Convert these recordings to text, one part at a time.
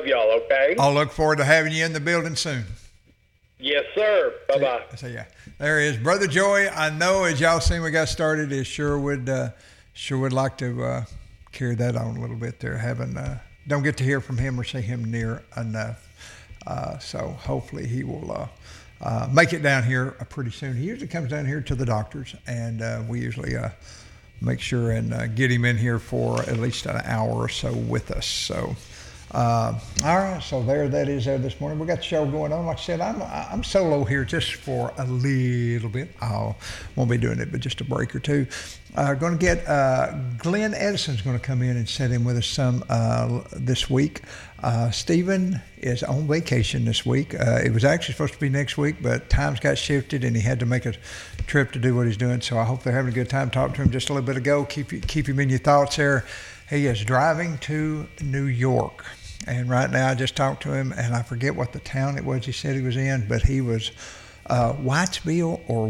love y'all, okay? I'll look forward to having you in the building soon. Yes, sir. Bye-bye. So yeah, there is Brother Joey. I know as y'all seen we got started, it sure would like to carry that on a little bit there. Don't get to hear from him or see him near enough. So hopefully he will make it down here pretty soon. He usually comes down here to the doctors, and we usually make sure and get him in here for at least an hour or so with us. So. All right, so there that is there this morning. We got the show going on. Like I said, I'm solo here just for a little bit. I won't be doing it, but just a break or two. Going to get Glenn Edison's going to come in and sit in with us some this week. Stephen is on vacation this week. It was actually supposed to be next week, but times got shifted and he had to make a trip to do what he's doing. So I hope they're having a good time. Talking to him just a little bit ago. Keep him in your thoughts there. He is driving to New York. And right now I just talked to him, and I forget what the town it was he said he was in, but he was Whitesville or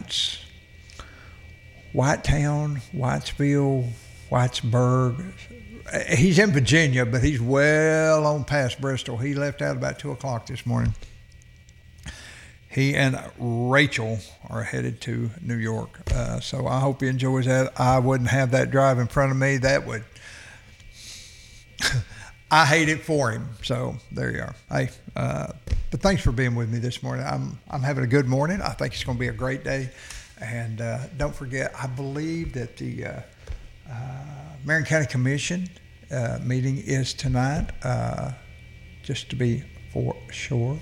Whitetown, Whitesville, Whitesburg. He's in Virginia, but he's well on past Bristol. He left out about 2 o'clock this morning. He and Rachel are headed to New York. So I hope he enjoys that. I wouldn't have that drive in front of me. That would... I hate it for him. So there you are. Hey, but thanks for being with me this morning. I'm having a good morning. I think it's going to be a great day. And don't forget, I believe that the Marion County Commission meeting is tonight, just to be for sure.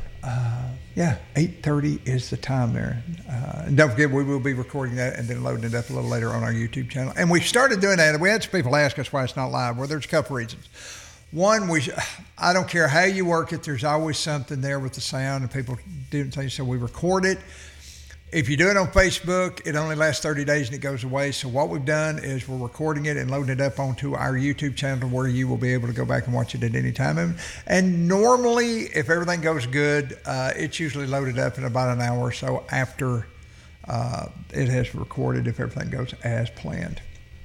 8:30 is the time there. And don't forget, we will be recording that and then loading it up a little later on our YouTube channel. And we've started doing that. We had some people ask us why it's not live. Well, there's a couple reasons. One, I don't care how you work it, there's always something there with the sound and people do things, so we record it. If you do it on Facebook, it only lasts 30 days and it goes away. So what we've done is we're recording it and loading it up onto our YouTube channel where you will be able to go back and watch it at any time. And normally, if everything goes good, it's usually loaded up in about an hour or so after it has recorded, if everything goes as planned.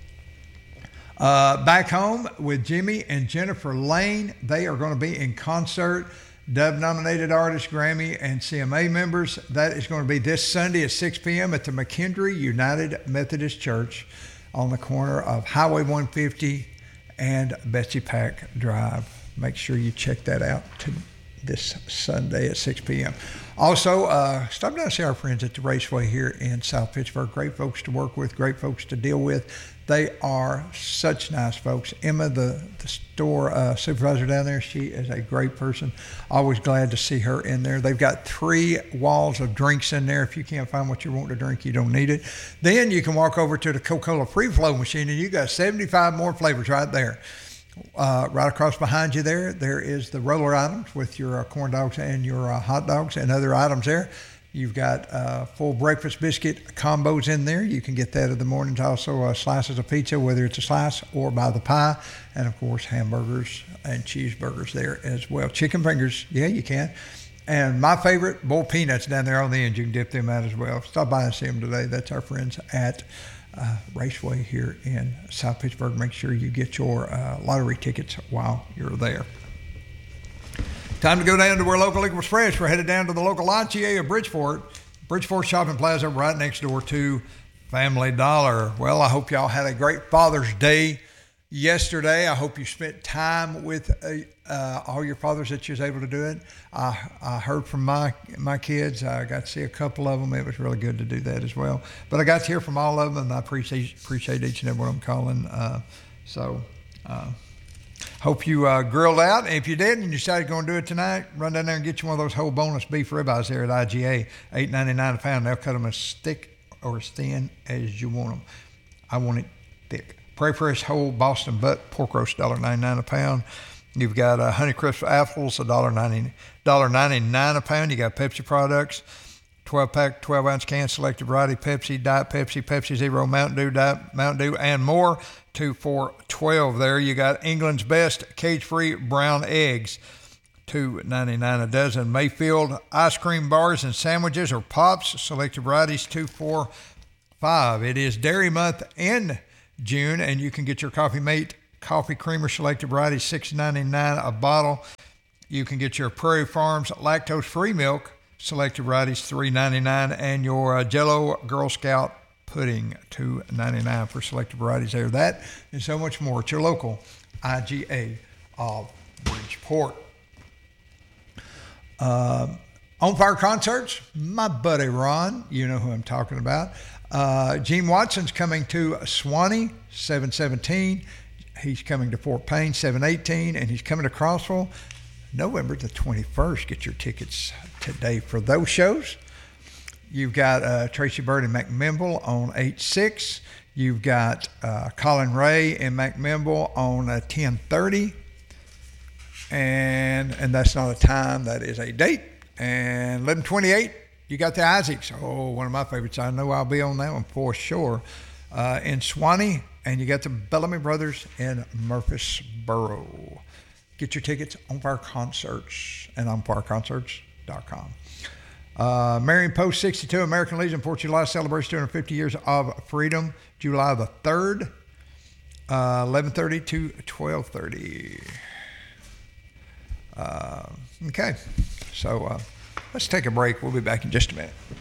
Back home with Jimmy and Jennifer Lane. They are going to be in concert. Dove-nominated artists, Grammy, and CMA members. That is going to be this Sunday at 6 p.m. at the McKendree United Methodist Church on the corner of Highway 150 and Betsy Pack Drive. Make sure you check that out this Sunday at 6 p.m. Also, stop down and see our friends at the Raceway here in South Pittsburgh. Great folks to work with, great folks to deal with. They are such nice folks. Emma, the store supervisor down there, she is a great person. Always glad to see her in there. They've got 3 walls of drinks in there. If you can't find what you want to drink, you don't need it. Then you can walk over to the Coca-Cola Free Flow machine, and you got 75 more flavors right there. Right across behind you there is the roller items with your corn dogs and your hot dogs and other items there. You've got full breakfast biscuit combos in there. You can get that in the mornings. Also slices of pizza, whether it's a slice or by the pie. And, of course, hamburgers and cheeseburgers there as well. Chicken fingers, yeah, you can. And my favorite, boiled peanuts down there on the end. You can dip them out as well. Stop by and see them today. That's our friends at Raceway here in South Pittsburgh. Make sure you get your lottery tickets while you're there. Time to go down to where local liquor was fresh. We're headed down to the local IGA of Bridgeport. Bridgeport Shopping Plaza right next door to Family Dollar. Well, I hope y'all had a great Father's Day yesterday. I hope you spent time with all your fathers that you was able to do it. I heard from my kids. I got to see a couple of them. It was really good to do that as well. But I got to hear from all of them, and I appreciate each and every one of them calling. Hope you grilled out. And if you did and you decided you're going to do it tonight, run down there and get you one of those whole bonus beef ribeyes there at IGA, $8.99 a pound. They'll cut them as thick or as thin as you want them. I want it thick. Prairie Fresh whole Boston butt pork roast, $1.99 a pound. You've got Honeycrisp apples, $1.99 a pound. You got Pepsi products, 12-pack, 12-ounce can, selected variety Pepsi, Diet Pepsi, Pepsi Zero, Mountain Dew, Diet Mountain Dew, and more. 2 for $12 there. You got England's Best cage-free brown eggs, $2.99 a dozen. Mayfield ice cream bars and sandwiches or pops, selected varieties, 2 for $5. It is Dairy Month in June, and you can get your Coffee Mate coffee creamer selected varieties, $6.99 a bottle. You can get your Prairie Farms lactose-free milk selected varieties, $3.99, and your Jell-O Girl Scout pudding, $2.99 for selected varieties there. That and so much more at your local IGA of Bridgeport. On Fire Concerts, my buddy Ron, you know who I'm talking about. Gene Watson's coming to Swanee, 7/17. He's coming to Fort Payne, 7/18, and he's coming to Crossville, November the 21st. Get your tickets today for those shows. You've got Tracy Bird and McMimble on 8/6. You've got Colin Ray and McMimble on 10/30. And that's not a time, that is a date. And 11/28, you got the Isaacs. Oh, one of my favorites. I know I'll be on that one for sure. In Swanee, and you got the Bellamy Brothers in Murfreesboro. Get your tickets on Fire Concerts and on fireconcerts.com. Marion Post 62, American Legion, 4th of July, celebrates 250 years of freedom, July the 3rd, 11:30 to 12:30. Okay, so let's take a break. We'll be back in just a minute.